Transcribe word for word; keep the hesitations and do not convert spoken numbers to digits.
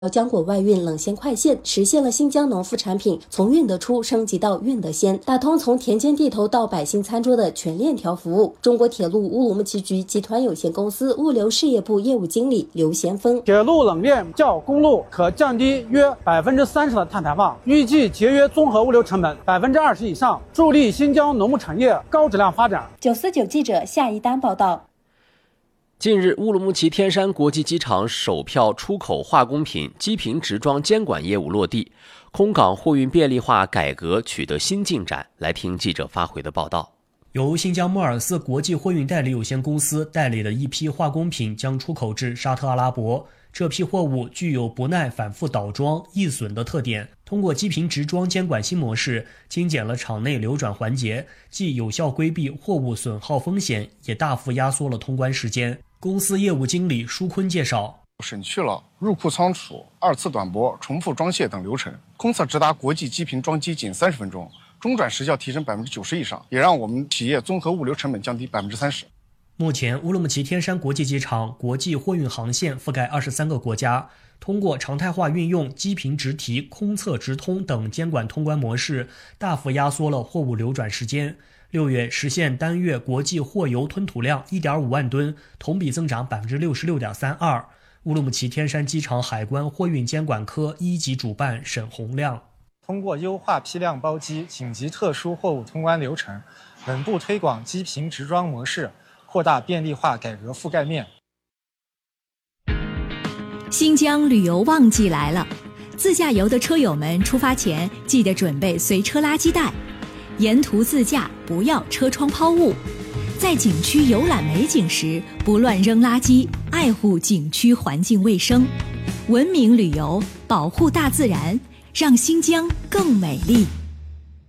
浆果外运冷鲜快线，实现了新疆农副产品从运得出升级到运得鲜，打通从田间地头到百姓餐桌的全链条服务。中国铁路乌鲁木齐局集团有限公司物流事业部业务经理刘贤峰： 铁路冷链较公路可降低约百分之三十的碳排放，预计节约综合物流成本百分之二十以上，助力新疆农牧产业高质量发展。 九四九记者夏一丹报道。 近日，乌鲁木齐天山国际机场首票出口化工品机坪直装监管业务落地，空港货运便利化改革取得新进展。来听记者发回的报道。 由新疆莫尔斯国际货运代理有限公司代理的一批化工品将出口至沙特阿拉伯。这批货物具有不耐反复倒装、易损的特点，通过机坪直装监管新模式，精简了场内流转环节，既有效规避货物损耗风险，也大幅压缩了通关时间。公司业务经理舒坤介绍， 省去了入库仓储、二次短驳、重复装卸等流程，空测直达国际机坪装机仅三十分钟，中转时效提升百分之九十以上，也让我们企业综合物流成本降低百分之三十。 目前，乌鲁木齐天山国际机场国际货运航线覆盖二十三个国家，通过常态化运用机坪直提、空测直通等监管通关模式，大幅压缩了货物流转时间。六月实现单月国际货邮吞吐量 一点五万吨，同比增长 百分之六十六点三二。乌鲁木齐天山机场海关货运监管科一级主办沈洪亮： 通过优化批量包机、紧急特殊货物通关流程，稳步推广机坪直装模式，扩大便利化改革覆盖面。 新疆旅游旺季来了，自驾游的车友们出发前记得准备随车垃圾袋，沿途自驾不要车窗抛物，在景区游览美景时不乱扔垃圾，爱护景区环境卫生，文明旅游，保护大自然，让新疆更美丽。